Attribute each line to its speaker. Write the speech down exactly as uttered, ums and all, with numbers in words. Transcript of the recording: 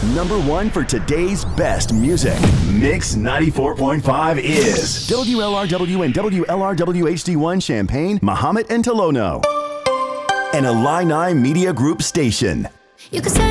Speaker 1: Number one for today's best music. Mix ninety-four point five is W L R W and W L R W H D one Champaign, Mahomet and Tolono. An Illini Media Group station.
Speaker 2: You can say